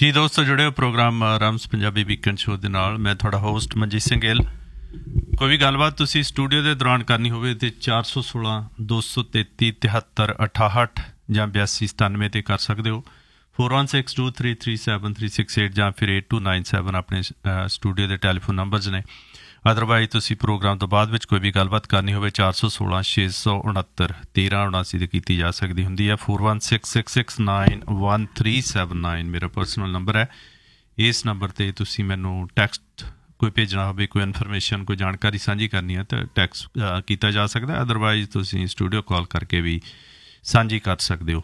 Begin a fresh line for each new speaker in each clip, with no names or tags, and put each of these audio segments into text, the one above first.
ਜੀ ਦੋਸਤੋ, ਜੁੜੇ ਹੋ ਪ੍ਰੋਗਰਾਮ ਰਮਸ ਪੰਜਾਬੀ ਵੀਕਐਂਡ ਸ਼ੋਅ ਦੇ ਨਾਲ। ਮੈਂ ਤੁਹਾਡਾ ਹੋਸਟ ਮਨਜੀਤ ਸਿੰਘ ਗਿੱਲ। ਕੋਈ ਵੀ ਗੱਲਬਾਤ ਤੁਸੀਂ ਸਟੂਡੀਓ ਦੇ ਦੌਰਾਨ ਕਰਨੀ ਹੋਵੇ ਤਾਂ 416 233 73 68 ਜਾਂ 82 97 'ਤੇ ਕਰ ਸਕਦੇ ਹੋ। 4162337368 ਜਾਂ ਫਿਰ 8297 ਆਪਣੇ ਸਟੂਡੀਓ ਦੇ ਟੈਲੀਫੋਨ ਨੰਬਰਜ਼ ਨੇ। ਅਦਰਵਾਈਜ਼ ਤੁਸੀਂ ਪ੍ਰੋਗਰਾਮ ਤੋਂ ਬਾਅਦ ਵਿੱਚ ਕੋਈ ਵੀ ਗੱਲਬਾਤ ਕਰਨੀ ਹੋਵੇ 416 669 1379 'ਤੇ ਕੀਤੀ ਜਾ ਸਕਦੀ ਹੁੰਦੀ ਹੈ। 4166691379 ਮੇਰਾ ਪਰਸਨਲ ਨੰਬਰ ਹੈ। ਇਸ ਨੰਬਰ 'ਤੇ ਤੁਸੀਂ ਮੈਨੂੰ ਟੈਕਸਟ ਕੋਈ ਭੇਜਣਾ ਹੋਵੇ, ਕੋਈ ਇਨਫੋਰਮੇਸ਼ਨ, ਕੋਈ ਜਾਣਕਾਰੀ ਸਾਂਝੀ ਕਰਨੀ ਹੈ ਤਾਂ ਟੈਕਸਟ ਕੀਤਾ ਜਾ ਸਕਦਾ। ਅਦਰਵਾਈਜ਼ ਤੁਸੀਂ ਸਟੂਡੀਓ ਕਾਲ ਕਰਕੇ ਵੀ ਸਾਂਝੀ ਕਰ ਸਕਦੇ ਹੋ।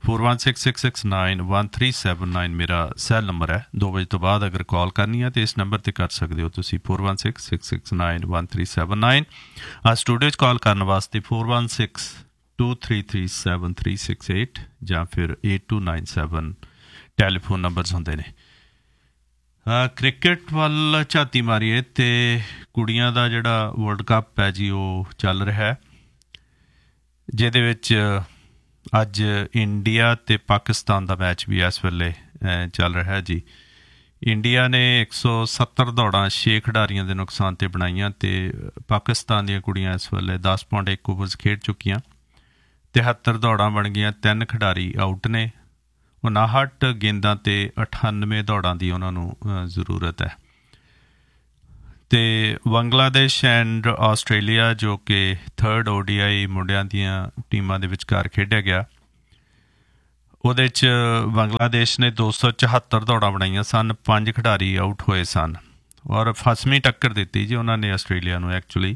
4166691379 ਮੇਰਾ ਸੈੱਲ ਨੰਬਰ ਹੈ। 2 ਵਜੇ ਤੋਂ ਬਾਅਦ ਅਗਰ ਕਾਲ ਕਰਨੀ ਹੈ ਤਾਂ ਇਸ ਨੰਬਰ 'ਤੇ ਕਰ ਸਕਦੇ ਹੋ ਤੁਸੀਂ 4166691379। ਸਟੂਡੀਓ 'ਚ ਕਾਲ ਕਰਨ ਵਾਸਤੇ 4162337368 ਜਾਂ ਫਿਰ 8297 ਟੈਲੀਫੋਨ ਨੰਬਰਸ ਹੁੰਦੇ ਨੇ। ਕ੍ਰਿਕਟ ਵੱਲ ਝਾਤੀ ਮਾਰੀਏ ਅਤੇ ਕੁੜੀਆਂ ਦਾ ਜਿਹੜਾ ਵਰਲਡ ਕੱਪ ਹੈ ਜੀ ਉਹ ਚੱਲ ਰਿਹਾ ਹੈ, ਜਿਹਦੇ ਵਿੱਚ ਅੱਜ ਇੰਡੀਆ ਅਤੇ ਪਾਕਿਸਤਾਨ ਦਾ ਮੈਚ ਵੀ ਇਸ ਵੇਲੇ ਚੱਲ ਰਿਹਾ ਜੀ। ਇੰਡੀਆ ਨੇ 170 ਦੌੜਾਂ 6 ਖਿਡਾਰੀਆਂ ਦੇ ਨੁਕਸਾਨ 'ਤੇ ਬਣਾਈਆਂ ਅਤੇ ਪਾਕਿਸਤਾਨ ਦੀਆਂ ਕੁੜੀਆਂ ਇਸ ਵੇਲੇ 10.1 ਓਵਰਸ ਖੇਡ ਚੁੱਕੀਆਂ। 73 ਦੌੜਾਂ ਬਣ ਗਈਆਂ, 3 ਖਿਡਾਰੀ ਆਊਟ ਨੇ। 59 ਗੇਂਦਾਂ 'ਤੇ 98 ਦੌੜਾਂ ਦੀ ਉਹਨਾਂ ਨੂੰ ਜ਼ਰੂਰਤ ਹੈ। ਅਤੇ ਬੰਗਲਾਦੇਸ਼ ਐਂਡ ਆਸਟ੍ਰੇਲੀਆ ਜੋ ਕਿ 3rd ODI ਮੁੰਡਿਆਂ ਦੀਆਂ ਟੀਮਾਂ ਦੇ ਵਿਚਕਾਰ ਖੇਡਿਆ ਗਿਆ, ਉਹਦੇ 'ਚ ਬੰਗਲਾਦੇਸ਼ ਨੇ 274 ਦੌੜਾਂ ਬਣਾਈਆਂ ਸਨ। 5 ਖਿਡਾਰੀ ਆਊਟ ਹੋਏ ਸਨ ਔਰ ਫਸਵੀਂ ਟੱਕਰ ਦਿੱਤੀ ਜੀ ਉਹਨਾਂ ਨੇ ਆਸਟ੍ਰੇਲੀਆ ਨੂੰ। ਐਕਚੁਅਲੀ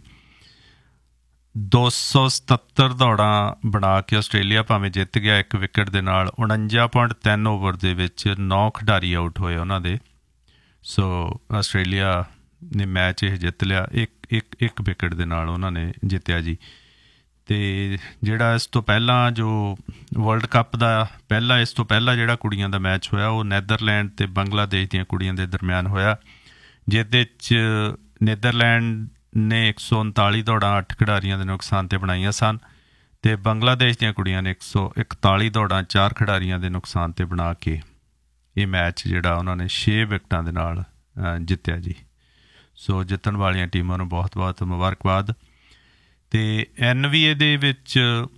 277 ਦੌੜਾਂ ਬਣਾ ਕੇ ਆਸਟ੍ਰੇਲੀਆ ਭਾਵੇਂ ਜਿੱਤ ਗਿਆ 1 ਵਿਕਟ ਦੇ ਨਾਲ। 49.3 ਓਵਰ ਦੇ ਵਿੱਚ 9 ਖਿਡਾਰੀ ਆਊਟ ਹੋਏ ਉਹਨਾਂ ਦੇ। ਸੋ ਆਸਟ੍ਰੇਲੀਆ ਨੇ ਮੈਚ ਇਹ ਜਿੱਤ ਲਿਆ, ਇੱਕ ਵਿਕਟ ਦੇ ਨਾਲ ਉਹਨਾਂ ਨੇ ਜਿੱਤਿਆ ਜੀ। ਅਤੇ ਜਿਹੜਾ ਇਸ ਤੋਂ ਪਹਿਲਾਂ ਜੋ ਵਰਲਡ ਕੱਪ ਦਾ ਇਸ ਤੋਂ ਪਹਿਲਾਂ ਜਿਹੜਾ ਕੁੜੀਆਂ ਦਾ ਮੈਚ ਹੋਇਆ ਉਹ ਨੈਦਰਲੈਂਡ ਅਤੇ ਬੰਗਲਾਦੇਸ਼ ਦੀਆਂ ਕੁੜੀਆਂ ਦੇ ਦਰਮਿਆਨ ਹੋਇਆ, ਜਿਹਦੇ 'ਚ ਨੈਦਰਲੈਂਡ ਨੇ 139 ਦੌੜਾਂ 8 ਖਿਡਾਰੀਆਂ ਦੇ ਨੁਕਸਾਨ 'ਤੇ ਬਣਾਈਆਂ ਸਨ ਅਤੇ ਬੰਗਲਾਦੇਸ਼ ਦੀਆਂ ਕੁੜੀਆਂ ਨੇ 141 ਦੌੜਾਂ 4 ਖਿਡਾਰੀਆਂ ਦੇ ਨੁਕਸਾਨ 'ਤੇ ਬਣਾ ਕੇ ਇਹ ਮੈਚ ਜਿਹੜਾ ਉਹਨਾਂ ਨੇ 6 ਵਿਕਟਾਂ ਦੇ ਨਾਲ ਜਿੱਤਿਆ ਜੀ। ਸੋ ਜਿੱਤਣ ਵਾਲੀਆਂ ਟੀਮਾਂ ਨੂੰ ਬਹੁਤ ਬਹੁਤ ਮੁਬਾਰਕਬਾਦ। ਅਤੇ NBA ਦੇ ਵਿੱਚ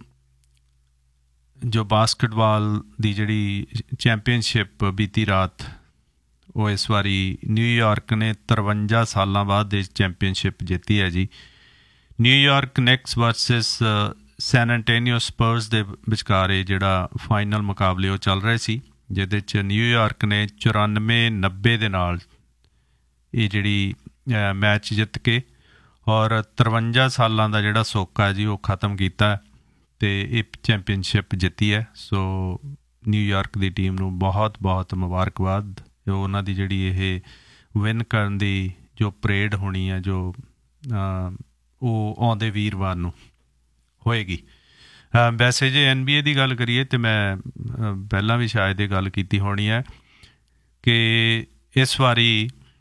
ਜੋ ਬਾਸਕਟਬਾਲ ਦੀ ਜਿਹੜੀ ਚੈਂਪੀਅਨਸ਼ਿਪ ਬੀਤੀ ਰਾਤ, ਉਹ ਇਸ ਵਾਰੀ ਨਿਊਯਾਰਕ ਨੇ 53 ਸਾਲਾਂ ਬਾਅਦ ਇਹ ਚੈਂਪੀਅਨਸ਼ਿਪ ਜਿੱਤੀ ਹੈ ਜੀ। ਨਿਊਯਾਰਕ ਨਿਕਸ ਵਰਸਸ ਸੈਨ ਐਂਟੋਨੀਓ ਸਪਰਸ ਦੇ ਵਿਚਕਾਰ ਇਹ ਜਿਹੜਾ ਫਾਈਨਲ ਮੁਕਾਬਲੇ ਉਹ ਚੱਲ ਰਹੇ ਸੀ, ਜਿਹਦੇ 'ਚ ਨਿਊਯਾਰਕ ਨੇ 94-90 ਦੇ ਨਾਲ ਇਹ ਜਿਹੜੀ ਮੈਚ ਜਿੱਤ ਕੇ ਔਰ 53 ਸਾਲਾਂ ਦਾ ਜਿਹੜਾ ਸੋਕਾ ਜੀ ਉਹ ਖ਼ਤਮ ਕੀਤਾ ਅਤੇ ਇਹ ਚੈਂਪੀਅਨਸ਼ਿਪ ਜਿੱਤੀ ਹੈ। ਸੋ ਨਿਊਯਾਰਕ ਦੀ ਟੀਮ ਨੂੰ ਬਹੁਤ ਬਹੁਤ ਮੁਬਾਰਕਬਾਦ। ਉਹਨਾਂ ਦੀ ਜਿਹੜੀ ਇਹ ਵਿਨ ਕਰਨ ਦੀ ਜੋ ਪਰੇਡ ਹੋਣੀ ਹੈ ਜੋ ਉਹ ਆਉਂਦੇ ਵੀਰਵਾਰ ਨੂੰ ਹੋਏਗੀ। ਵੈਸੇ ਜੇ NBA ਦੀ ਗੱਲ ਕਰੀਏ ਤਾਂ ਮੈਂ ਪਹਿਲਾਂ ਵੀ ਸ਼ਾਇਦ ਇਹ ਗੱਲ ਕੀਤੀ ਹੋਣੀ ਹੈ ਕਿ ਇਸ ਵਾਰੀ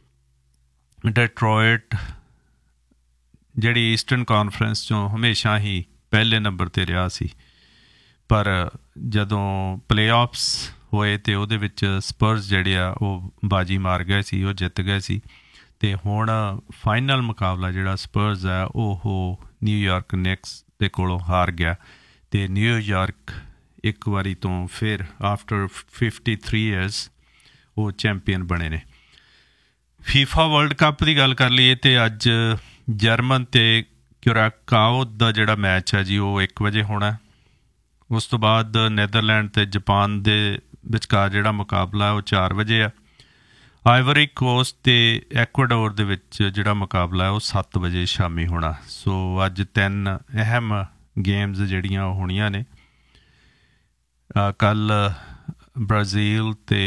ਡੈਟਰੋਇਟ ਜਿਹੜੀ ਈਸਟਰਨ ਕਾਨਫਰੰਸ 'ਚੋਂ ਹਮੇਸ਼ਾ ਹੀ ਪਹਿਲੇ ਨੰਬਰ 'ਤੇ ਰਿਹਾ ਸੀ, ਪਰ ਜਦੋਂ ਪਲੇਆਫਸ ਹੋਏ ਅਤੇ ਉਹਦੇ ਵਿੱਚ ਸਪਰਸ ਜਿਹੜੇ ਆ ਉਹ ਬਾਜੀ ਮਾਰ ਗਏ ਸੀ, ਉਹ ਜਿੱਤ ਗਏ ਸੀ। ਅਤੇ ਹੁਣ ਫਾਈਨਲ ਮੁਕਾਬਲਾ ਜਿਹੜਾ ਸਪਰਸ ਹੈ ਉਹ ਨਿਊਯਾਰਕ ਨਿਕਸ ਦੇ ਕੋਲੋਂ ਹਾਰ ਗਿਆ ਅਤੇ ਨਿਊਯਾਰਕ ਇੱਕ ਵਾਰੀ ਤੋਂ ਫਿਰ ਆਫਟਰ 53 ਈਅਰਸ ਉਹ ਚੈਂਪੀਅਨ ਬਣੇ ਨੇ। ਫੀਫਾ ਵਰਲਡ ਕੱਪ ਦੀ ਗੱਲ ਕਰ ਲਈਏ ਤਾਂ ਅੱਜ ਜਰਮਨ ਅਤੇ ਕਿਊਰਾਕਾਓ ਦਾ ਜਿਹੜਾ ਮੈਚ ਹੈ ਜੀ ਉਹ 1 ਵਜੇ ਹੋਣਾ। ਉਸ ਤੋਂ ਬਾਅਦ ਨੈਦਰਲੈਂਡ ਅਤੇ ਜਪਾਨ ਦੇ ਵਿਚਕਾਰ ਜਿਹੜਾ ਮੁਕਾਬਲਾ ਉਹ 4 ਵਜੇ ਆ। ਆਈਵਰੀ ਕੋਸਟ ਅਤੇ ਐਕਵਾਡੋਰ ਦੇ ਵਿੱਚ ਜਿਹੜਾ ਮੁਕਾਬਲਾ ਉਹ 7 ਵਜੇ ਸ਼ਾਮੀ ਹੋਣਾ। ਸੋ ਅੱਜ 3 ਅਹਿਮ ਗੇਮਜ਼ ਜਿਹੜੀਆਂ ਉਹ ਹੋਣੀਆਂ ਨੇ। ਕੱਲ੍ਹ ਬ੍ਰਾਜ਼ੀਲ ਅਤੇ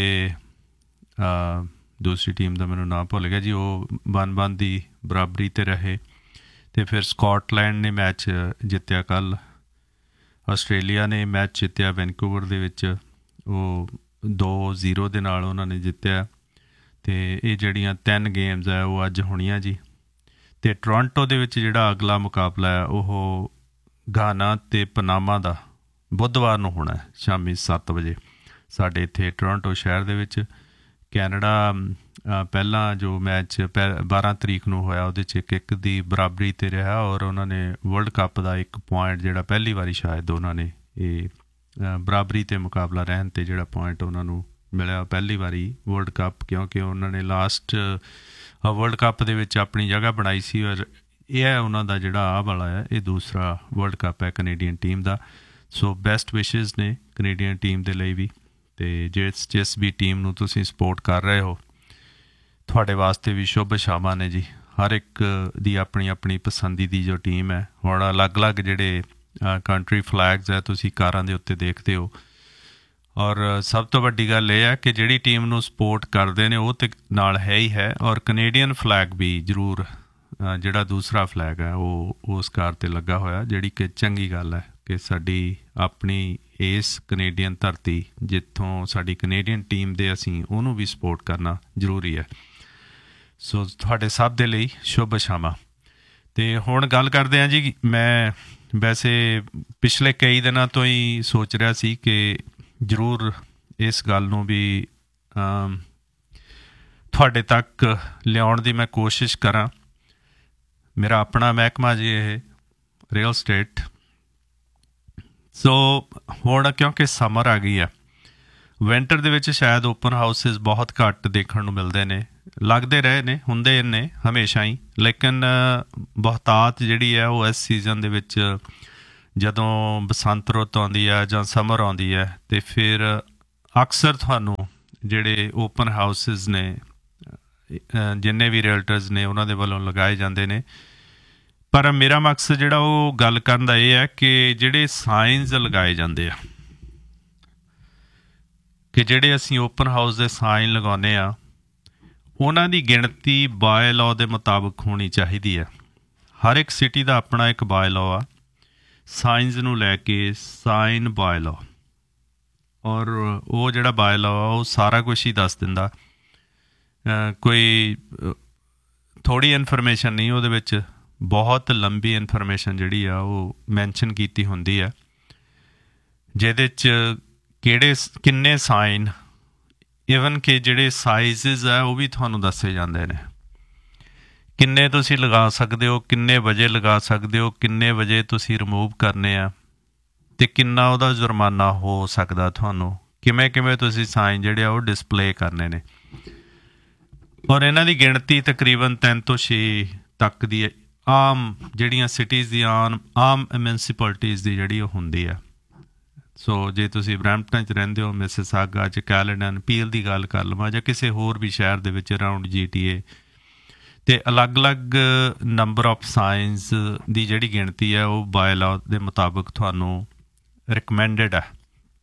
ਦੂਸਰੀ ਟੀਮ ਦਾ ਮੈਨੂੰ ਨਾਂ ਭੁੱਲ ਗਿਆ ਜੀ, ਉਹ 1-1 ਦੀ ਬਰਾਬਰੀ 'ਤੇ ਰਹੇ। ਅਤੇ ਫਿਰ ਸਕਾਟਲੈਂਡ ਨੇ ਮੈਚ ਜਿੱਤਿਆ ਕੱਲ੍ਹ। ਆਸਟ੍ਰੇਲੀਆ ਨੇ ਮੈਚ ਜਿੱਤਿਆ ਵੈਨਕੂਵਰ ਦੇ ਵਿੱਚ, ਉਹ 2-0 ਦੇ ਨਾਲ ਉਹਨਾਂ ਨੇ ਜਿੱਤਿਆ। ਅਤੇ ਇਹ ਜਿਹੜੀਆਂ 3 ਗੇਮਜ਼ ਹੈ ਉਹ ਅੱਜ ਹੋਣੀਆਂ ਜੀ। ਅਤੇ ਟੋਰਾਂਟੋ ਦੇ ਵਿੱਚ ਜਿਹੜਾ ਅਗਲਾ ਮੁਕਾਬਲਾ ਹੈ ਉਹ ਗਾਨਾ ਅਤੇ ਪਨਾਮਾ ਦਾ ਬੁੱਧਵਾਰ ਨੂੰ ਹੋਣਾ ਸ਼ਾਮੀ 7 ਵਜੇ ਸਾਡੇ ਇੱਥੇ ਟੋਰਾਂਟੋ ਸ਼ਹਿਰ ਦੇ ਵਿੱਚ। ਕੈਨੇਡਾ ਪਹਿਲਾਂ ਜੋ ਮੈਚ 12 ਤਰੀਕ ਨੂੰ ਹੋਇਆ ਉਹਦੇ 'ਚ 1-1 ਦੀ ਬਰਾਬਰੀ 'ਤੇ ਰਿਹਾ ਔਰ ਉਹਨਾਂ ਨੇ ਵਰਲਡ ਕੱਪ ਦਾ ਇੱਕ ਪੁਆਇੰਟ ਜਿਹੜਾ ਪਹਿਲੀ ਵਾਰੀ ਸ਼ਾਇਦ ਉਹਨਾਂ ਨੇ ਇਹ ਬਰਾਬਰੀ 'ਤੇ ਮੁਕਾਬਲਾ ਰਹਿਣ 'ਤੇ ਜਿਹੜਾ ਪੁਆਇੰਟ ਉਹਨਾਂ ਨੂੰ ਮਿਲਿਆ ਪਹਿਲੀ ਵਾਰੀ ਵਰਲਡ ਕੱਪ, ਕਿਉਂਕਿ ਉਹਨਾਂ ਨੇ ਲਾਸਟ ਵਰਲਡ ਕੱਪ ਦੇ ਵਿੱਚ ਆਪਣੀ ਜਗ੍ਹਾ ਬਣਾਈ ਸੀ ਔਰ ਇਹ ਹੈ ਉਹਨਾਂ ਦਾ ਜਿਹੜਾ ਆਹ ਵਾਲਾ ਹੈ ਇਹ ਦੂਸਰਾ ਵਰਲਡ ਕੱਪ ਹੈ ਕੈਨੇਡੀਅਨ ਟੀਮ ਦਾ। ਸੋ ਬੈਸਟ ਵਿਸ਼ਿਜ਼ ਨੇ ਕੈਨੇਡੀਅਨ ਟੀਮ ਦੇ ਲਈ ਵੀ, ਅਤੇ ਜਿਸ ਵੀ ਟੀਮ ਨੂੰ ਤੁਸੀਂ ਸਪੋਰਟ ਕਰ ਰਹੇ ਹੋ ਤੁਹਾਡੇ ਵਾਸਤੇ ਵੀ ਸ਼ੁਭ ਸ਼ਾਮਾਂ ਨੇ ਜੀ। ਹਰ ਇੱਕ ਦੀ ਆਪਣੀ ਆਪਣੀ ਪਸੰਦੀ ਦੀ ਜੋ ਟੀਮ ਹੈ, ਹੁਣ ਅਲੱਗ-ਅਲੱਗ ਜਿਹੜੇ ਕੰਟਰੀ ਫਲੈਗਸ ਹੈ ਤੁਸੀਂ ਕਾਰਾਂ ਦੇ ਉੱਤੇ ਦੇਖਦੇ ਹੋ, ਔਰ ਸਭ ਤੋਂ ਵੱਡੀ ਗੱਲ ਇਹ ਹੈ ਕਿ ਜਿਹੜੀ ਟੀਮ ਨੂੰ ਸਪੋਰਟ ਕਰਦੇ ਨੇ ਉਹ ਤਾਂ ਨਾਲ ਹੈ ਹੀ ਹੈ, ਔਰ ਕੈਨੇਡੀਅਨ ਫਲੈਗ ਵੀ ਜ਼ਰੂਰ ਜਿਹੜਾ ਦੂਸਰਾ ਫਲੈਗ ਹੈ ਉਹ ਉਸ ਕਾਰ 'ਤੇ ਲੱਗਾ ਹੋਇਆ, ਜਿਹੜੀ ਕਿ ਚੰਗੀ ਗੱਲ ਹੈ ਕਿ ਸਾਡੀ ਆਪਣੀ ਇਸ ਕੈਨੇਡੀਅਨ ਧਰਤੀ ਜਿੱਥੋਂ ਸਾਡੀ ਕੈਨੇਡੀਅਨ ਟੀਮ ਦੇ ਅਸੀਂ ਉਹਨੂੰ ਵੀ ਸਪੋਰਟ ਕਰਨਾ ਜ਼ਰੂਰੀ ਹੈ। ਸੋ ਤੁਹਾਡੇ ਸਭ ਦੇ ਲਈ ਸ਼ੁਭ ਸ਼ਾਮਾਂ। ਅਤੇ ਹੁਣ ਗੱਲ ਕਰਦੇ ਹਾਂ ਜੀ, ਮੈਂ ਵੈਸੇ ਪਿਛਲੇ ਕਈ ਦਿਨਾਂ ਤੋਂ ਹੀ ਸੋਚ ਰਿਹਾ ਸੀ ਕਿ ਜ਼ਰੂਰ ਇਸ ਗੱਲ ਨੂੰ ਵੀ ਤੁਹਾਡੇ ਤੱਕ ਲਿਆਉਣ ਦੀ ਮੈਂ ਕੋਸ਼ਿਸ਼ ਕਰਾਂ। ਮੇਰਾ ਆਪਣਾ ਮਹਿਕਮਾ ਜੀ ਇਹ ਰੀਅਲ ਸਟੇਟ। ਸੋ ਹੁਣ ਕਿਉਂਕਿ ਸਮਰ ਆ ਗਈ ਆ, ਵਿੰਟਰ ਦੇ ਵਿੱਚ ਸ਼ਾਇਦ ਓਪਨ ਹਾਊਸਿਸ ਬਹੁਤ ਘੱਟ ਦੇਖਣ ਨੂੰ ਮਿਲਦੇ ਨੇ, ਲੱਗਦੇ ਰਹੇ ਨੇ, ਹੁੰਦੇ ਨੇ ਹਮੇਸ਼ਾ ਹੀ, ਲੇਕਿਨ ਬਹੁਤਾਤ ਜਿਹੜੀ ਹੈ ਉਹ ਇਸ ਸੀਜ਼ਨ ਦੇ ਵਿੱਚ ਜਦੋਂ ਬਸੰਤ ਰੁੱਤ ਆਉਂਦੀ ਹੈ ਜਾਂ ਸਮਰ ਆਉਂਦੀ ਹੈ ਅਤੇ ਫਿਰ ਅਕਸਰ ਤੁਹਾਨੂੰ ਜਿਹੜੇ ਓਪਨ ਹਾਊਸਿਸ ਨੇ ਜਿੰਨੇ ਵੀ ਰੀਅਲਟਰਸ ਨੇ ਉਹਨਾਂ ਦੇ ਵੱਲੋਂ ਲਗਾਏ ਜਾਂਦੇ ਨੇ। ਪਰ ਮੇਰਾ ਮਕਸਦ ਜਿਹੜਾ ਉਹ ਗੱਲ ਕਰਨ ਦਾ ਇਹ ਹੈ ਕਿ ਜਿਹੜੇ ਸਾਈਨਸ ਲਗਾਏ ਜਾਂਦੇ ਆ, ਕਿ ਜਿਹੜੇ ਅਸੀਂ ਓਪਨ ਹਾਊਸ ਦੇ ਸਾਈਨ ਲਗਾਉਂਦੇ ਹਾਂ ਉਹਨਾਂ ਦੀ ਗਿਣਤੀ ਬਾਏ ਲਾਅ ਦੇ ਮੁਤਾਬਕ ਹੋਣੀ ਚਾਹੀਦੀ ਹੈ। ਹਰ ਇੱਕ ਸਿਟੀ ਦਾ ਆਪਣਾ ਇੱਕ ਬਾਏ ਲਾਅ ਆ ਸਾਈਨਸ ਨੂੰ ਲੈ ਕੇ, ਸਾਈਨ ਬਾਏ ਲਾਅ, ਔਰ ਉਹ ਜਿਹੜਾ ਬਾਏ ਲਾਅ ਉਹ ਸਾਰਾ ਕੁਛ ਹੀ ਦੱਸ ਦਿੰਦਾ, ਕੋਈ ਥੋੜ੍ਹੀ ਇਨਫੋਰਮੇਸ਼ਨ ਨਹੀਂ ਉਹਦੇ ਵਿੱਚ, ਬਹੁਤ ਲੰਬੀ ਇਨਫੋਰਮੇਸ਼ਨ ਜਿਹੜੀ ਆ ਉਹ ਮੈਂਸ਼ਨ ਕੀਤੀ ਹੁੰਦੀ ਹੈ, ਜਿਹਦੇ 'ਚ ਕਿੰਨੇ ਸਾਈਨ, ਈਵਨ ਕਿ ਜਿਹੜੇ ਸਾਈਜ਼ਜ਼ ਹੈ ਉਹ ਵੀ ਤੁਹਾਨੂੰ ਦੱਸੇ ਜਾਂਦੇ ਨੇ, ਕਿੰਨੇ ਤੁਸੀਂ ਲਗਾ ਸਕਦੇ ਹੋ, ਕਿੰਨੇ ਵਜੇ ਲਗਾ ਸਕਦੇ ਹੋ, ਕਿੰਨੇ ਵਜੇ ਤੁਸੀਂ ਰਿਮੂਵ ਕਰਨੇ ਆ, ਅਤੇ ਕਿੰਨਾ ਉਹਦਾ ਜੁਰਮਾਨਾ ਹੋ ਸਕਦਾ ਤੁਹਾਨੂੰ, ਕਿਵੇਂ ਤੁਸੀਂ ਸਾਈਨ ਜਿਹੜੇ ਆ ਉਹ ਡਿਸਪਲੇ ਕਰਨੇ ਨੇ। ਔਰ ਇਹਨਾਂ ਦੀ ਗਿਣਤੀ ਤਕਰੀਬਨ 3 ਤੋਂ 6 ਤੱਕ ਦੀ ਆਮ ਜਿਹੜੀਆਂ ਸਿਟੀਜ਼ ਦੀ ਆਮ ਮਿਊਨਸੀਪਲਟੀਜ਼ ਦੀ ਜਿਹੜੀ ਉਹ ਹੁੰਦੀ ਆ। ਸੋ ਜੇ ਤੁਸੀਂ ਬਰੈਂਪਟਨ 'ਚ ਰਹਿੰਦੇ ਹੋ, ਮਿਸਿਸਾਗਾ 'ਚ, ਕੈਲੇਡਨ, ਪੀਲ ਦੀ ਗੱਲ ਕਰ ਲਵਾਂ, ਜਾਂ ਕਿਸੇ ਹੋਰ ਵੀ ਸ਼ਹਿਰ ਦੇ ਵਿੱਚ ਅਰਾਊਂਡ GTA, ਅਤੇ ਅਲੱਗ-ਅਲੱਗ ਨੰਬਰ ਆਫ ਸਾਈਨਸ ਦੀ ਜਿਹੜੀ ਗਿਣਤੀ ਹੈ ਉਹ ਬਾਏ ਲਾਅ ਦੇ ਮੁਤਾਬਕ ਤੁਹਾਨੂੰ ਰਿਕਮੈਂਡਡ ਹੈ।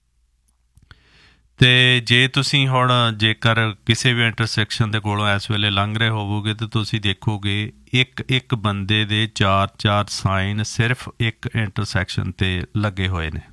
ਅਤੇ ਜੇ ਤੁਸੀਂ ਹੁਣ ਜੇਕਰ ਕਿਸੇ ਵੀ ਇੰਟਰਸੈਕਸ਼ਨ ਦੇ ਕੋਲੋਂ ਇਸ ਵੇਲੇ ਲੰਘ ਰਹੇ ਹੋਵੋਗੇ ਤਾਂ ਤੁਸੀਂ ਦੇਖੋਗੇ ਇੱਕ ਬੰਦੇ ਦੇ 4 ਸਾਈਨ ਸਿਰਫ ਇੱਕ ਇੰਟਰਸੈਕਸ਼ਨ 'ਤੇ ਲੱਗੇ ਹੋਏ ਨੇ,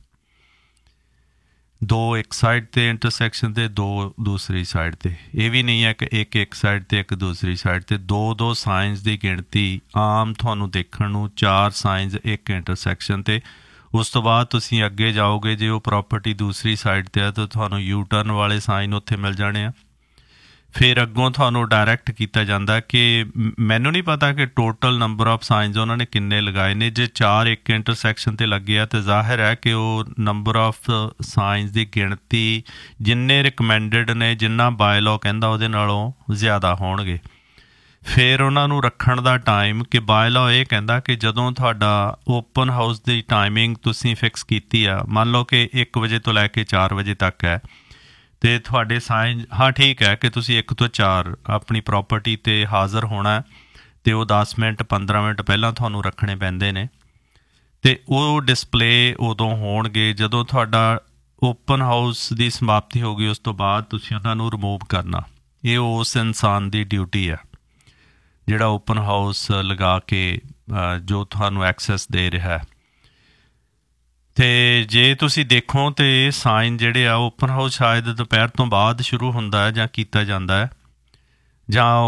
2 ਇੱਕ ਸਾਈਡ 'ਤੇ ਇੰਟਰਸੈਕਸ਼ਨ 'ਤੇ, 2 ਦੂਸਰੀ ਸਾਈਡ 'ਤੇ। ਇਹ ਵੀ ਨਹੀਂ ਹੈ ਕਿ ਇੱਕ ਸਾਈਡ 'ਤੇ ਇੱਕ ਦੂਸਰੀ ਸਾਈਡ 'ਤੇ, 2 ਸਾਈਨਸ ਦੀ ਗਿਣਤੀ ਆਮ ਤੁਹਾਨੂੰ ਦੇਖਣ ਨੂੰ 4 ਸਾਈਨਸ ਇੱਕ ਇੰਟਰਸੈਕਸ਼ਨ 'ਤੇ। ਉਸ ਤੋਂ ਬਾਅਦ ਤੁਸੀਂ ਅੱਗੇ ਜਾਓਗੇ, ਜੇ ਉਹ ਪ੍ਰੋਪਰਟੀ ਦੂਸਰੀ ਸਾਈਡ 'ਤੇ ਆ ਤਾਂ ਤੁਹਾਨੂੰ ਯੂ ਟਰਨ ਵਾਲੇ ਸਾਈਨ ਉੱਥੇ ਮਿਲ ਜਾਣੇ ਆ। ਫਿਰ ਅੱਗੋਂ ਤੁਹਾਨੂੰ ਡਾਇਰੈਕਟ ਕੀਤਾ ਜਾਂਦਾ ਕਿ ਮੈਨੂੰ ਨਹੀਂ ਪਤਾ ਕਿ ਟੋਟਲ ਨੰਬਰ ਆਫ ਸਾਈਨਸ ਉਹਨਾਂ ਨੇ ਕਿੰਨੇ ਲਗਾਏ ਨੇ। ਜੇ 4 ਇੱਕ ਇੰਟਰਸੈਕਸ਼ਨ 'ਤੇ ਲੱਗੇ ਆ ਤਾਂ ਜ਼ਾਹਿਰ ਹੈ ਕਿ ਉਹ ਨੰਬਰ ਆਫ ਸਾਈਨਸ ਦੀ ਗਿਣਤੀ ਜਿੰਨੇ ਰਿਕਮੈਂਡਡ ਨੇ, ਜਿੰਨਾ ਬਾਏ ਲਾਅ ਕਹਿੰਦਾ ਉਹਦੇ ਨਾਲੋਂ ਜ਼ਿਆਦਾ ਹੋਣਗੇ। ਫਿਰ ਉਹਨਾਂ ਨੂੰ ਰੱਖਣ ਦਾ ਟਾਈਮ, ਕਿ ਬਾਏ ਲਾਅ ਇਹ ਕਹਿੰਦਾ ਕਿ ਜਦੋਂ ਤੁਹਾਡਾ ਓਪਨ ਹਾਊਸ ਦੀ ਟਾਈਮਿੰਗ ਤੁਸੀਂ ਫਿਕਸ ਕੀਤੀ ਆ, ਮੰਨ ਲਓ ਕਿ 1 ਵਜੇ ਤੋਂ ਲੈ ਕੇ 4 ਵਜੇ ਤੱਕ ਹੈ, ਅਤੇ ਤੁਹਾਡੇ ਸਾਈਨ, ਹਾਂ ਠੀਕ ਹੈ ਕਿ ਤੁਸੀਂ 1 ਤੋਂ 4 ਆਪਣੀ ਪ੍ਰੋਪਰਟੀ 'ਤੇ ਹਾਜ਼ਰ ਹੋਣਾ, ਅਤੇ ਉਹ 10 ਮਿੰਟ 15 ਮਿੰਟ ਪਹਿਲਾਂ ਤੁਹਾਨੂੰ ਰੱਖਣੇ ਪੈਂਦੇ ਨੇ, ਅਤੇ ਉਹ ਡਿਸਪਲੇ ਉਦੋਂ ਹੋਣਗੇ ਜਦੋਂ ਤੁਹਾਡਾ ਓਪਨ ਹਾਊਸ ਦੀ ਸਮਾਪਤੀ ਹੋ ਗਈ। ਉਸ ਤੋਂ ਬਾਅਦ ਤੁਸੀਂ ਉਹਨਾਂ ਨੂੰ ਰਿਮੂਵ ਕਰਨਾ। ਇਹ ਉਸ ਇਨਸਾਨ ਦੀ ਡਿਊਟੀ ਆ ਜਿਹੜਾ ਓਪਨ ਹਾਊਸ ਲਗਾ ਕੇ ਜੋ ਤੁਹਾਨੂੰ ਐਕਸੈਸ ਦੇ ਰਿਹਾ। ਅਤੇ ਜੇ ਤੁਸੀਂ ਦੇਖੋ ਤਾਂ ਇਹ ਸਾਈਨ ਜਿਹੜੇ ਆ ਓਪਨ ਹਾਊਸ ਸ਼ਾਇਦ ਦੁਪਹਿਰ ਤੋਂ ਬਾਅਦ ਸ਼ੁਰੂ ਹੁੰਦਾ ਹੈ ਜਾਂ ਕੀਤਾ ਜਾਂਦਾ ਹੈ, ਜਾਂ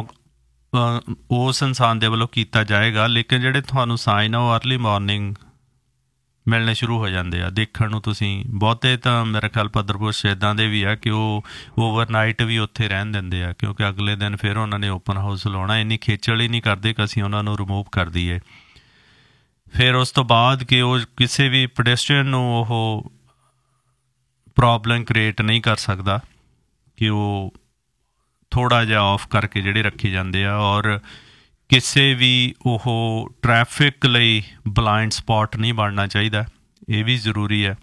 ਉਸ ਇਨਸਾਨ ਦੇ ਵੱਲੋਂ ਕੀਤਾ ਜਾਏਗਾ, ਲੇਕਿਨ ਜਿਹੜੇ ਤੁਹਾਨੂੰ ਸਾਈਨ ਆ ਉਹ ਅਰਲੀ ਮਾਰਨਿੰਗ ਮਿਲਣੇ ਸ਼ੁਰੂ ਹੋ ਜਾਂਦੇ ਆ। ਦੇਖਣ ਨੂੰ ਤੁਸੀਂ ਬਹੁਤੇ ਤਾਂ ਮੇਰਾ ਖਿਆਲ ਭੱਦਰਪੁਰ ਇੱਦਾਂ ਦੇ ਵੀ ਆ ਕਿ ਉਹ ਓਵਰਨਾਈਟ ਵੀ ਉੱਥੇ ਰਹਿਣ ਦਿੰਦੇ ਆ, ਕਿਉਂਕਿ ਅਗਲੇ ਦਿਨ ਫਿਰ ਉਹਨਾਂ ਨੇ ਓਪਨ ਹਾਊਸ ਲਾਉਣਾ। ਇੰਨੀ ਖੇਚਲ ਹੀ ਨਹੀਂ ਕਰਦੇ ਕਿ ਅਸੀਂ ਉਹਨਾਂ ਨੂੰ ਰਿਮੂਵ ਕਰ ਦਈਏ। ਫਿਰ ਉਸ ਤੋਂ ਬਾਅਦ ਕਿ ਉਹ ਕਿਸੇ ਵੀ ਪੈਡੈਸਟਰੀਅਨ ਨੂੰ ਉਹ ਪ੍ਰੋਬਲਮ ਕ੍ਰੀਏਟ ਨਹੀਂ ਕਰ ਸਕਦਾ ਕਿ ਉਹ ਥੋੜ੍ਹਾ ਜਿਹਾ ਆਫ ਕਰਕੇ ਜਿਹੜੇ ਰੱਖੇ ਜਾਂਦੇ ਆ। ਔਰ ਕਿਸੇ ਵੀ ਉਹ ਟਰੈਫਿਕ ਲਈ ਬਲਾਈਂਡ ਸਪੌਟ ਨਹੀਂ ਬਣਨਾ ਚਾਹੀਦਾ, ਇਹ ਵੀ ਜ਼ਰੂਰੀ ਹੈ।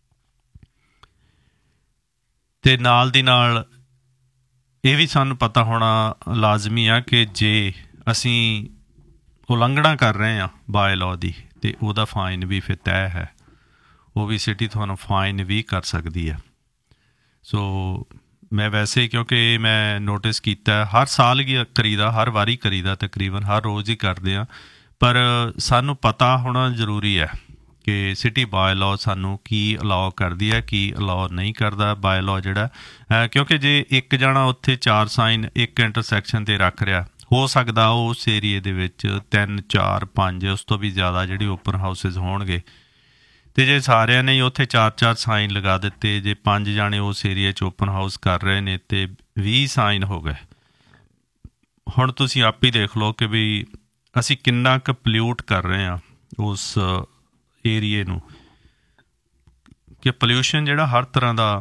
ਅਤੇ ਨਾਲ ਦੀ ਨਾਲ ਇਹ ਵੀ ਸਾਨੂੰ ਪਤਾ ਹੋਣਾ ਲਾਜ਼ਮੀ ਆ ਕਿ ਜੇ ਅਸੀਂ ਉਲੰਘਣਾ ਕਰ ਰਹੇ ਹਾਂ ਬਾਏ ਲਾਅ ਦੀ, ਅਤੇ ਉਹਦਾ ਫਾਈਨ ਵੀ ਫਿਰ ਤੈਅ ਹੈ। ਉਹ ਵੀ ਸਿਟੀ ਤੁਹਾਨੂੰ ਫਾਈਨ ਵੀ ਕਰ ਸਕਦੀ ਹੈ। ਸੋ ਮੈਂ ਵੈਸੇ ਕਿਉਂਕਿ ਮੈਂ ਨੋਟਿਸ ਕੀਤਾ ਹਰ ਸਾਲ ਹੀ ਕਰੀਦਾ, ਹਰ ਵਾਰੀ ਕਰੀਦਾ, ਤਕਰੀਬਨ ਹਰ ਰੋਜ਼ ਹੀ ਕਰਦੇ ਹਾਂ। ਪਰ ਸਾਨੂੰ ਪਤਾ ਹੋਣਾ ਜ਼ਰੂਰੀ ਹੈ ਕਿ ਸਿਟੀ ਬਾਏ ਲਾਅ ਸਾਨੂੰ ਕੀ ਅਲਾਓ ਕਰਦੀ ਹੈ, ਕੀ ਅਲਾਓ ਨਹੀਂ ਕਰਦਾ ਬਾਏ ਲਾਅ ਜਿਹੜਾ। ਕਿਉਂਕਿ ਜੇ ਇੱਕ ਜਣਾ ਉੱਥੇ 4 ਸਾਈਨ ਇੱਕ ਇੰਟਰਸੈਕਸ਼ਨ 'ਤੇ ਰੱਖ ਰਿਹਾ, ਹੋ ਸਕਦਾ ਉਸ ਏਰੀਏ ਦੇ ਵਿੱਚ 3, 4, 5 ਉਸ ਤੋਂ ਵੀ ਜ਼ਿਆਦਾ ਜਿਹੜੀ ਓਪਨ ਹਾਊਸਿਸ ਹੋਣਗੇ। ਅਤੇ ਜੇ ਸਾਰਿਆਂ ਨੇ ਉੱਥੇ 4-4 ਸਾਈਨ ਲਗਾ ਦਿੱਤੇ, ਜੇ 5 ਜਾਣੇ ਉਸ ਏਰੀਏ 'ਚ ਓਪਨ ਹਾਊਸ ਕਰ ਰਹੇ ਨੇ ਅਤੇ 20 ਸਾਈਨ ਹੋ ਗਏ। ਹੁਣ ਤੁਸੀਂ ਆਪ ਹੀ ਦੇਖ ਲਓ ਕਿ ਵੀ ਅਸੀਂ ਕਿੰਨਾ ਕੁ ਪਲਿਊਟ ਕਰ ਰਹੇ ਹਾਂ ਉਸ ਏਰੀਏ ਨੂੰ, ਕਿ ਪੋਲਿਊਸ਼ਨ ਜਿਹੜਾ ਹਰ ਤਰ੍ਹਾਂ ਦਾ,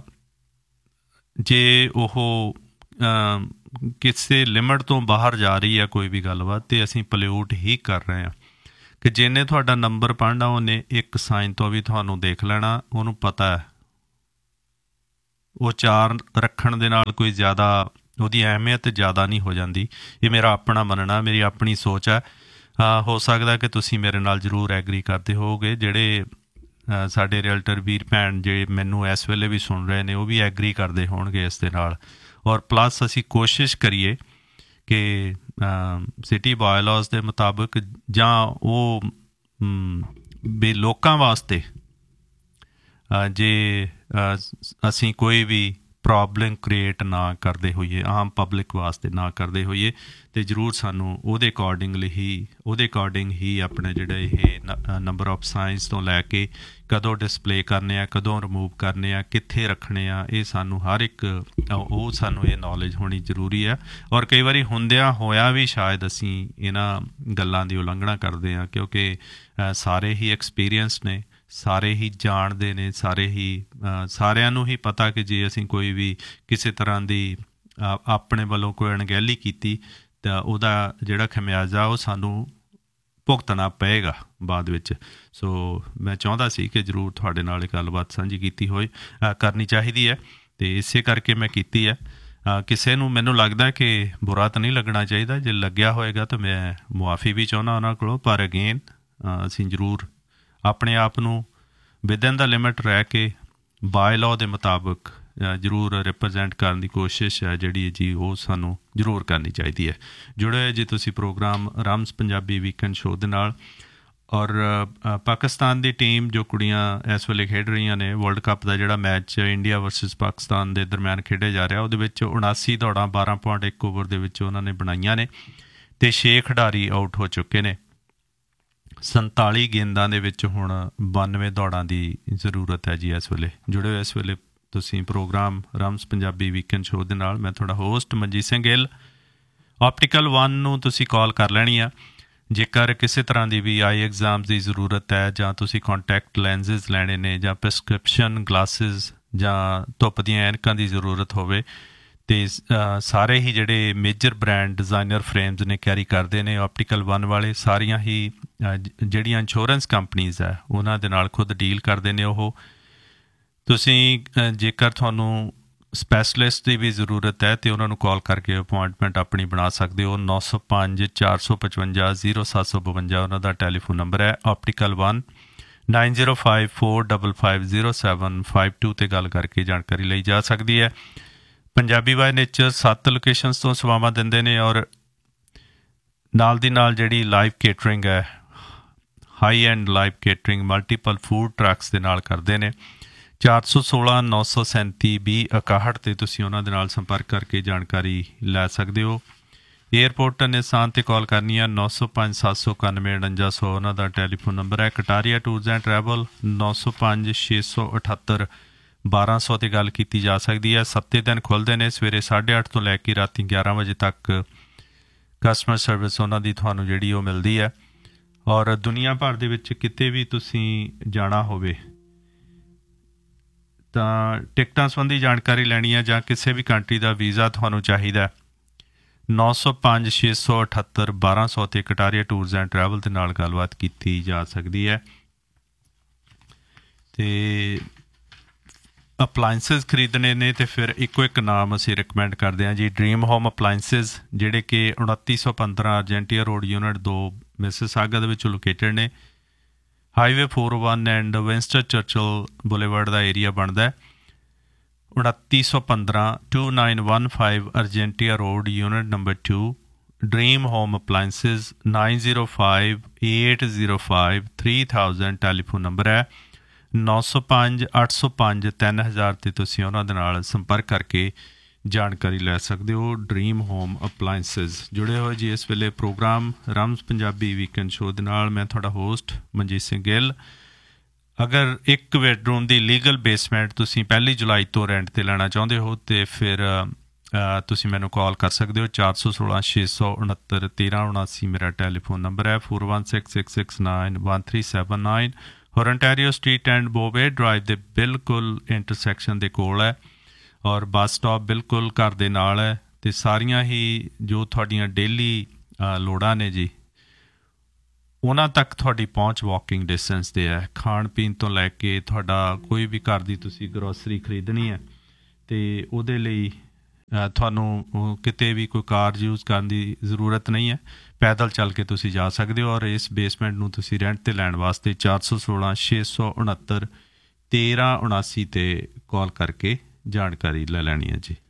ਜੇ ਉਹ ਕਿਸੇ ਲਿਮਟ ਤੋਂ ਬਾਹਰ ਜਾ ਰਹੀ ਹੈ ਕੋਈ ਵੀ ਗੱਲਬਾਤ, ਅਤੇ ਅਸੀਂ ਪਲਿਊਟ ਹੀ ਕਰ ਰਹੇ ਹਾਂ। ਕਿ ਜਿਹਨੇ ਤੁਹਾਡਾ ਨੰਬਰ ਪੜ੍ਹਨਾ ਉਹਨੇ ਇੱਕ ਸਾਈਨ ਤੋਂ ਵੀ ਤੁਹਾਨੂੰ ਦੇਖ ਲੈਣਾ, ਉਹਨੂੰ ਪਤਾ ਹੈ। ਉਹ 4 ਰੱਖਣ ਦੇ ਨਾਲ ਕੋਈ ਜ਼ਿਆਦਾ ਉਹਦੀ ਅਹਿਮੀਅਤ ਜ਼ਿਆਦਾ ਨਹੀਂ ਹੋ ਜਾਂਦੀ। ਇਹ ਮੇਰਾ ਆਪਣਾ ਮੰਨਣਾ, ਮੇਰੀ ਆਪਣੀ ਸੋਚ ਹੈ। ਹੋ ਸਕਦਾ ਕਿ ਤੁਸੀਂ ਮੇਰੇ ਨਾਲ ਜ਼ਰੂਰ ਐਗਰੀ ਕਰਦੇ ਹੋਵੋਗੇ। ਜਿਹੜੇ ਸਾਡੇ ਰੀਅਲਟਰ ਵੀਰ ਭੈਣ ਜੇ ਮੈਨੂੰ ਇਸ ਵੇਲੇ ਵੀ ਸੁਣ ਰਹੇ ਨੇ, ਉਹ ਵੀ ਐਗਰੀ ਕਰਦੇ ਹੋਣਗੇ ਇਸ ਦੇ ਨਾਲ। ਔਰ ਪਲੱਸ ਅਸੀਂ ਕੋਸ਼ਿਸ਼ ਕਰੀਏ ਕਿ ਸਿਟੀ ਬਾਇਲਾਜ਼ ਦੇ ਮੁਤਾਬਕ ਜਾਂ ਉਹ ਵੀ ਲੋਕਾਂ ਵਾਸਤੇ ਜੇ ਅਸੀਂ ਕੋਈ ਵੀ ਪ੍ਰੋਬਲਮ ਕ੍ਰੀਏਟ ਨਾ ਕਰਦੇ ਹੋਈਏ, ਆਮ ਪਬਲਿਕ ਵਾਸਤੇ ਨਾ ਕਰਦੇ ਹੋਈਏ, ਅਤੇ ਜ਼ਰੂਰ ਸਾਨੂੰ ਉਹਦੇ ਅਕੋਰਡਿੰਗ ਹੀ ਆਪਣੇ ਜਿਹੜੇ ਇਹ ਨੰਬਰ ਆਫ ਸਾਇੰਸ ਤੋਂ ਲੈ ਕੇ ਕਦੋਂ ਡਿਸਪਲੇ ਕਰਨੇ ਆ, ਕਦੋਂ ਰਿਮੂਵ ਕਰਨੇ ਆ, ਕਿੱਥੇ ਰੱਖਣੇ ਆ, ਇਹ ਸਾਨੂੰ ਹਰ ਇੱਕ ਉਹ ਸਾਨੂੰ ਇਹ ਨੌਲੇਜ ਹੋਣੀ ਜ਼ਰੂਰੀ ਹੈ। ਔਰ ਕਈ ਵਾਰੀ ਹੁੰਦਿਆਂ ਹੋਇਆ ਵੀ ਸ਼ਾਇਦ ਅਸੀਂ ਇਹਨਾਂ ਗੱਲਾਂ ਦੀ ਉਲੰਘਣਾ ਕਰਦੇ ਹਾਂ, ਕਿਉਂਕਿ ਸਾਰੇ ਹੀ ਐਕਸਪੀਰੀਅੰਸ ਨੇ, ਸਾਰੇ ਹੀ ਜਾਣਦੇ ਨੇ, ਸਾਰਿਆਂ ਨੂੰ ਹੀ ਪਤਾ ਕਿ ਜੇ ਅਸੀਂ ਕੋਈ ਵੀ ਕਿਸੇ ਤਰ੍ਹਾਂ ਦੀ ਆਪਣੇ ਵੱਲੋਂ ਕੋਈ ਅਣਗਹਿਲੀ ਕੀਤੀ ਤਾਂ ਉਹਦਾ ਜਿਹੜਾ ਖਮਿਆਜ਼ਾ ਉਹ ਸਾਨੂੰ ਭੁਗਤਣਾ ਪਏਗਾ ਬਾਅਦ ਵਿੱਚ। ਸੋ ਮੈਂ ਚਾਹੁੰਦਾ ਸੀ ਕਿ ਜ਼ਰੂਰ ਤੁਹਾਡੇ ਨਾਲ ਇਹ ਗੱਲਬਾਤ ਸਾਂਝੀ ਕਰਨੀ ਚਾਹੀਦੀ ਹੈ, ਅਤੇ ਇਸੇ ਕਰਕੇ ਮੈਂ ਕੀਤੀ ਹੈ। ਕਿਸੇ ਨੂੰ ਮੈਨੂੰ ਲੱਗਦਾ ਕਿ ਬੁਰਾ ਤਾਂ ਨਹੀਂ ਲੱਗਣਾ ਚਾਹੀਦਾ, ਜੇ ਲੱਗਿਆ ਹੋਏਗਾ ਤਾਂ ਮੈਂ ਮੁਆਫੀ ਵੀ ਚਾਹੁੰਦਾ ਉਹਨਾਂ ਕੋਲੋਂ। ਪਰ ਅਗੇਨ ਅਸੀਂ ਜ਼ਰੂਰ ਆਪਣੇ ਆਪ ਨੂੰ ਵਿਦਨ ਦਾ ਲਿਮਿਟ ਰਹਿ ਕੇ ਬਾਏ ਲਾਅ ਦੇ ਮੁਤਾਬਕ ਜ਼ਰੂਰ ਰਿਪਰਜੈਂਟ ਕਰਨ ਦੀ ਕੋਸ਼ਿਸ਼ ਹੈ ਜਿਹੜੀ ਜੀ ਉਹ ਸਾਨੂੰ ਜ਼ਰੂਰ ਕਰਨੀ ਚਾਹੀਦੀ ਹੈ। ਜੁੜੇ ਜੀ ਤੁਸੀਂ ਪ੍ਰੋਗਰਾਮ ਰਮਜ਼ ਪੰਜਾਬੀ ਵੀਕਐਂਡ ਸ਼ੋਅ ਦੇ ਨਾਲ। ਔਰ ਪਾਕਿਸਤਾਨ ਦੀ ਟੀਮ ਜੋ ਕੁੜੀਆਂ ਇਸ ਵੇਲੇ ਖੇਡ ਰਹੀਆਂ ਨੇ, ਵਰਲਡ ਕੱਪ ਦਾ ਜਿਹੜਾ ਮੈਚ ਇੰਡੀਆ ਵਰਸਸ ਪਾਕਿਸਤਾਨ ਦੇ ਦਰਮਿਆਨ ਖੇਡਿਆ ਜਾ ਰਿਹਾ, ਉਹਦੇ ਵਿੱਚ 79 ਦੌੜਾਂ 12.1 ਓਵਰ ਦੇ ਵਿੱਚ ਉਹਨਾਂ ਨੇ ਬਣਾਈਆਂ ਨੇ, ਅਤੇ 6 ਖਿਡਾਰੀ ਆਊਟ ਹੋ ਚੁੱਕੇ ਨੇ। 47 ਗੇਂਦਾਂ ਦੇ ਵਿੱਚ ਹੁਣ 92 ਦੌੜਾਂ ਦੀ ਜ਼ਰੂਰਤ ਹੈ ਜੀ ਇਸ ਵੇਲੇ। ਜੁੜੇ ਹੋ ਇਸ ਵੇਲੇ ਤੁਸੀਂ ਪ੍ਰੋਗਰਾਮ ਰਮਜ਼ ਪੰਜਾਬੀ ਵੀਕਐਂਡ ਸ਼ੋਅ ਦੇ ਨਾਲ। ਮੈਂ ਤੁਹਾਡਾ ਹੋਸਟ ਮਨਜੀਤ ਸਿੰਘ ਗਿੱਲ। ਆਪਟੀਕਲ 1 ਨੂੰ ਤੁਸੀਂ ਕਾਲ ਕਰ ਲੈਣੀ ਆ ਜੇਕਰ ਕਿਸੇ ਤਰ੍ਹਾਂ ਦੀ ਵੀ ਆਈ ਐਗਜ਼ਾਮ ਦੀ ਜ਼ਰੂਰਤ ਹੈ, ਜਾਂ ਤੁਸੀਂ ਕੰਟੈਕਟ ਲੈਂਸਿਸ ਲੈਣੇ ਨੇ, ਜਾਂ ਪ੍ਰਸਕ੍ਰਿਪਸ਼ਨ ਗਲਾਸਿਸ ਜਾਂ ਧੁੱਪ ਦੀਆਂ ਐਨਕਾਂ ਦੀ ਜ਼ਰੂਰਤ ਹੋਵੇ, ਅਤੇ ਸਾਰੇ ਹੀ ਜਿਹੜੇ ਮੇਜਰ ਬ੍ਰਾਂਡ ਡਿਜ਼ਾਈਨਰ ਫਰੇਮਜ਼ ਨੇ ਕੈਰੀ ਕਰਦੇ ਨੇ ਆਪਟੀਕਲ 1 ਵਾਲੇ। ਸਾਰੀਆਂ ਹੀ ਜਿਹੜੀਆਂ ਇੰਸ਼ੋਰੈਂਸ ਕੰਪਨੀਜ਼ ਹੈ ਉਹਨਾਂ ਦੇ ਨਾਲ ਖੁਦ ਡੀਲ ਕਰਦੇ ਨੇ ਉਹ। ਤੁਸੀਂ ਜੇਕਰ ਤੁਹਾਨੂੰ ਸਪੈਸ਼ਲਿਸਟ ਦੀ ਵੀ ਜ਼ਰੂਰਤ ਹੈ ਅਤੇ ਉਹਨਾਂ ਨੂੰ ਕਾਲ ਕਰਕੇ ਅਪੁਆਇੰਟਮੈਂਟ ਆਪਣੀ ਬਣਾ ਸਕਦੇ ਹੋ। 905 455 0752 ਉਹਨਾਂ ਦਾ ਟੈਲੀਫੋਨ ਨੰਬਰ ਹੈ। ਆਪਟੀਕਲ 1 9054550752 'ਤੇ ਗੱਲ ਕਰਕੇ ਜਾਣਕਾਰੀ ਲਈ ਜਾ ਸਕਦੀ ਹੈ। ਪੰਜਾਬੀ ਬਾਏ ਨੇਚਰ 7 ਲੋਕੇਸ਼ਨਸ ਤੋਂ ਸੇਵਾਵਾਂ ਦਿੰਦੇ ਨੇ, ਔਰ ਨਾਲ ਦੀ ਨਾਲ ਜਿਹੜੀ ਲਾਈਵ ਕੇਟਰਿੰਗ ਹੈ, high end live catering multiple food trucks ਦੇ ਨਾਲ ਕਰਦੇ ਨੇ। 416 937 2061 'ਤੇ ਤੁਸੀਂ ਉਹਨਾਂ ਦੇ ਨਾਲ ਸੰਪਰਕ ਕਰਕੇ ਜਾਣਕਾਰੀ ਲੈ ਸਕਦੇ ਹੋ। ਏਅਰਪੋਰਟ ਨਿਸਾਨ 'ਤੇ ਕਾਲ ਕਰਨੀ ਹੈ 905 791 4900 ਉਹਨਾਂ ਦਾ ਟੈਲੀਫੋਨ ਨੰਬਰ ਹੈ। ਕਟਾਰੀਆ ਟੂਰਸ ਐਂਡ ਟਰੈਵਲ 905 678 1200 'ਤੇ ਗੱਲ ਕੀਤੀ ਜਾ ਸਕਦੀ ਹੈ। 7 ਦਿਨ ਖੁੱਲ੍ਹਦੇ ਨੇ, ਸਵੇਰੇ 8:30 ਤੋਂ ਲੈ ਕੇ ਰਾਤੀ 11 ਵਜੇ ਤੱਕ ਕਸਟਮਰ ਸਰਵਿਸ ਉਹਨਾਂ ਦੀ ਤੁਹਾਨੂੰ ਜਿਹੜੀ ਉਹ ਮਿਲਦੀ ਹੈ। ਔਰ ਦੁਨੀਆ ਭਰ ਦੇ ਵਿੱਚ ਕਿਤੇ ਵੀ ਤੁਸੀਂ ਜਾਣਾ ਹੋਵੇ ਤਾਂ ਟਿਕਟਾਂ ਸੰਬੰਧੀ ਜਾਣਕਾਰੀ ਲੈਣੀ ਹੈ ਜਾਂ ਕਿਸੇ ਵੀ ਕੰਟਰੀ ਦਾ ਵੀਜ਼ਾ ਤੁਹਾਨੂੰ ਚਾਹੀਦਾ 905 678 1200 'ਤੇ ਕਟਾਰੀਆ ਟੂਰਸ ਐਂਡ ਟਰੈਵਲ ਦੇ ਨਾਲ ਗੱਲਬਾਤ ਕੀਤੀ ਜਾ ਸਕਦੀ ਹੈ। ਅਤੇ ਅਪਲਾਇੰਸਿਸ ਖਰੀਦਣੇ ਨੇ ਅਤੇ ਫਿਰ ਇੱਕੋ ਇੱਕ ਨਾਮ ਅਸੀਂ ਰਿਕਮੈਂਡ ਕਰਦੇ ਹਾਂ ਜੀ, ਡਰੀਮ ਹੋਮ ਅਪਲਾਇੰਸਿਸ, ਜਿਹੜੇ ਕਿ 2915 ਅਰਜੈਂਟੀਆ ਰੋਡ ਯੂਨਿਟ 2 ਮਿਸਿਸਾਗਾ ਦੇ ਵਿੱਚ ਲੋਕੇਟਡ ਨੇ। Highway 41 and Winston Churchill boulevard the area ਬਣਦਾ 2915 2915 ਅਰਜੈਂਟੀਆ road unit number 2। Dream home appliances 905 805 3000 telephone number ਹੈ। 905 805 3000 'ਤੇ ਤੁਸੀਂ ਉਹਨਾਂ ਦੇ ਨਾਲ ਸੰਪਰਕ ਕਰਕੇ ਜਾਣਕਾਰੀ ਲੈ ਸਕਦੇ ਹੋ। ਡਰੀਮ ਹੋਮ ਅਪਲਾਇੰਸਿਸ ਜੁੜੇ ਹੋਏ ਜੀ ਇਸ ਵੇਲੇ ਪ੍ਰੋਗਰਾਮ ਰਮਜ਼ ਪੰਜਾਬੀ ਵੀਕਐਂਡ ਸ਼ੋਅ ਦੇ ਨਾਲ। ਮੈਂ ਤੁਹਾਡਾ ਹੋਸਟ ਮਨਜੀਤ ਸਿੰਘ ਗਿੱਲ। ਅਗਰ ਇੱਕ ਬੈਡਰੂਮ ਦੀ ਲੀਗਲ ਬੇਸਮੈਂਟ ਤੁਸੀਂ 1 ਜੁਲਾਈ ਤੋਂ ਰੈਂਟ 'ਤੇ ਲੈਣਾ ਚਾਹੁੰਦੇ ਹੋ ਅਤੇ ਫਿਰ ਤੁਸੀਂ ਮੈਨੂੰ ਕਾਲ ਕਰ ਸਕਦੇ ਹੋ 416 669 1379 ਮੇਰਾ ਟੈਲੀਫੋਨ ਨੰਬਰ ਹੈ। 4166691379 ਹੋਰੰਟੈਰੀਓ ਸਟਰੀਟ ਐਂਡ ਬੋਵੇ ਡਰਾਈਵ ਦੇ ਬਿਲਕੁਲ ਇੰਟਰਸੈਕਸ਼ਨ ਦੇ ਕੋਲ ਹੈ ਔਰ ਬੱਸ ਸਟਾਪ ਬਿਲਕੁਲ ਘਰ ਦੇ ਨਾਲ ਹੈ। ਅਤੇ ਸਾਰੀਆਂ ਹੀ ਜੋ ਤੁਹਾਡੀਆਂ ਡੇਲੀ ਲੋੜਾਂ ਨੇ ਜੀ ਉਹਨਾਂ ਤੱਕ ਤੁਹਾਡੀ ਪਹੁੰਚ ਵਾਕਿੰਗ ਡਿਸਟੈਂਸ 'ਤੇ ਹੈ। ਖਾਣ ਪੀਣ ਤੋਂ ਲੈ ਕੇ ਤੁਹਾਡਾ ਕੋਈ ਵੀ ਘਰ ਦੀ ਤੁਸੀਂ ਗਰੋਸਰੀ ਖਰੀਦਣੀ ਹੈ ਅਤੇ ਉਹਦੇ ਲਈ ਤੁਹਾਨੂੰ ਕਿਤੇ ਵੀ ਕੋਈ ਕਾਰ ਯੂਜ਼ ਕਰਨ ਦੀ ਜ਼ਰੂਰਤ ਨਹੀਂ ਹੈ, ਪੈਦਲ ਚੱਲ ਕੇ ਤੁਸੀਂ ਜਾ ਸਕਦੇ ਹੋ। ਔਰ ਇਸ ਬੇਸਮੈਂਟ ਨੂੰ ਤੁਸੀਂ ਰੈਂਟ 'ਤੇ ਲੈਣ ਵਾਸਤੇ 416 669 1379 'ਤੇ ਕਾਲ ਕਰਕੇ ਜਾਣਕਾਰੀ ਲੈ ਲੈਣੀ ਹੈ ਜੀ।